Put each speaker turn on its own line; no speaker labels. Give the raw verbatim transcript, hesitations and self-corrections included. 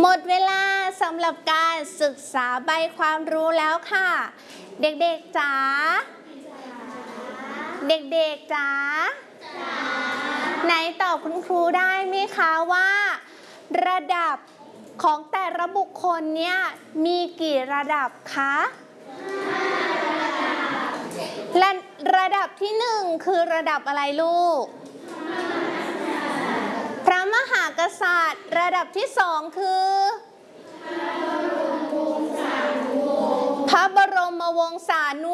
หมดเวลาสำหรับการศึกษาใบความรู้แล้วค่ะเด็กๆจ๋าเด็กๆจ๋าไหนตอบคุณครูได้ไหมคะว่าระดับของแต่ละบุคคลเนี่ยมีกี่ระดับคะและระดับที่หนึ่งคือระดับอะไรลูกพระมหากษัตริย์ระดับที่สองคือพระบรมวงศานุ